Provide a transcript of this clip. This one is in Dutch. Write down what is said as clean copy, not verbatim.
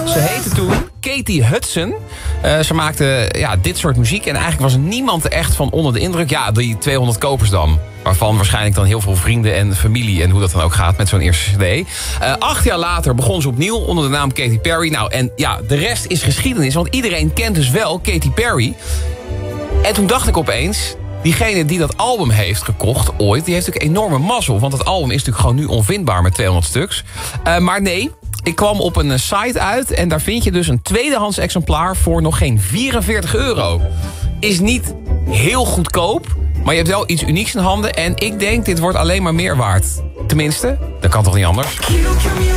Ze heette toen Katie Hudson. Ze maakte dit soort muziek. En eigenlijk was niemand echt van onder de indruk. Ja, die 200 kopers dan. Waarvan waarschijnlijk dan heel veel vrienden en familie... en hoe dat dan ook gaat met zo'n eerste cd. 8 jaar later begon ze opnieuw onder de naam Katy Perry. Nou, en ja, de rest is geschiedenis. Want iedereen kent dus wel Katy Perry. En toen dacht ik opeens... diegene die dat album heeft gekocht ooit... die heeft natuurlijk enorme mazzel. Want dat album is natuurlijk gewoon nu onvindbaar met 200 stuks. Maar nee... Ik kwam op een site uit en daar vind je dus een tweedehands exemplaar voor nog geen €44. Is niet heel goedkoop, maar je hebt wel iets unieks in handen. En ik denk, dit wordt alleen maar meer waard. Tenminste, dat kan toch niet anders?